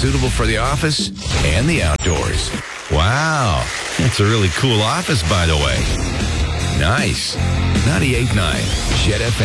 suitable for the office and the outdoors. Wow, that's a really cool office, by the way. Nice. 98.9 Jet FM.